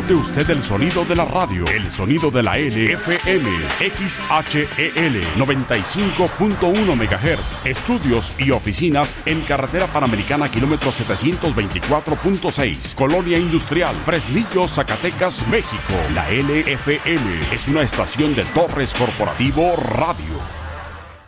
Disfrute usted del sonido de la radio, el sonido de la LFM, XHEL 95.1 MHz. Estudios y oficinas en Carretera Panamericana, kilómetro 724.6, Colonia Industrial, Fresnillo, Zacatecas, México. La LFM es una estación de Torres Corporativo Radio.